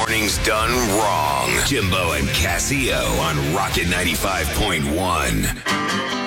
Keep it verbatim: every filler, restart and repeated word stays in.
Mornings done wrong. Jimbo and Casio on Rocket ninety-five point one.